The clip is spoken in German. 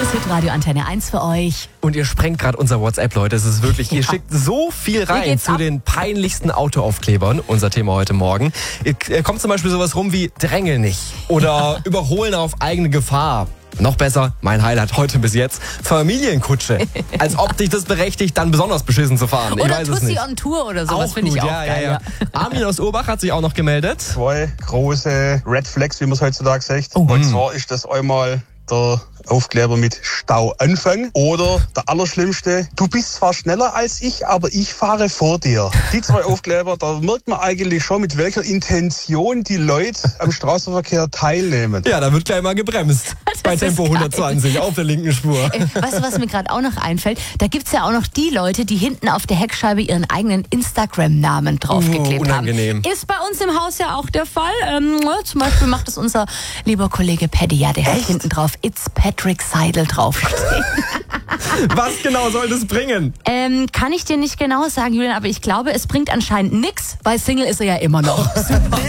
Hitradio Antenne 1 für euch. Und ihr sprengt gerade unser WhatsApp, Leute. Es ist wirklich, ihr schickt so viel rein zu den peinlichsten Autoaufklebern. Unser Thema heute Morgen. Kommt zum Beispiel sowas rum wie Drängel nicht oder Überholen auf eigene Gefahr. Noch besser, mein Highlight heute bis jetzt, Familienkutsche. Als ob dich das berechtigt, dann besonders beschissen zu fahren. Ich Oder weiß es nicht. Tussi on Tour oder sowas, Auch finde ich gut, auch ja, geil. ja. Armin aus Urbach hat sich auch noch gemeldet. 2 große Red Flags, wie man es heutzutage sagt. Und zwar ist das einmal der Aufkleber mit Stauanfang oder der allerschlimmste, du bist zwar schneller als ich, aber ich fahre vor dir. Die 2 Aufkleber, da merkt man eigentlich schon, mit welcher Intention die Leute am Straßenverkehr teilnehmen. Ja, da wird gleich mal gebremst. Bei Tempo geil. 120 auf der linken Spur. Weißt du, was mir gerade auch noch einfällt? Da gibt's ja auch noch die Leute, die hinten auf der Heckscheibe ihren eigenen Instagram-Namen draufgeklebt unangenehm. haben. Ist bei uns im Haus ja auch der Fall. Zum Beispiel macht es unser lieber Kollege Paddy, ja, der hat hinten drauf It's Patrick Seidel draufstehen. Was genau soll das bringen? Kann ich dir nicht genau sagen, Julian, aber ich glaube, es bringt anscheinend nichts, weil Single ist er ja immer noch. Super.